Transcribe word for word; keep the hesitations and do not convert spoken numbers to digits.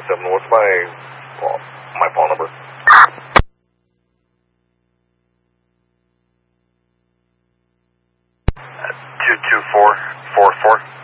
seven. What's my well, my phone number? Two two four four four.